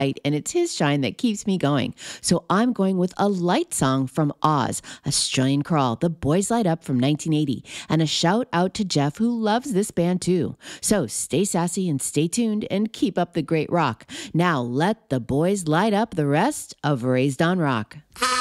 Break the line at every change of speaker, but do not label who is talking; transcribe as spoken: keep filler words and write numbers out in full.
and it's his shine that keeps me going. So I'm going with a light song from Oz, Australian Crawl, The Boys Light Up from nineteen eighty, and a shout out to Jeff who loves this band too. So stay sassy and stay tuned and keep up the great rock. Now let the boys light up the rest of Raised on Rock.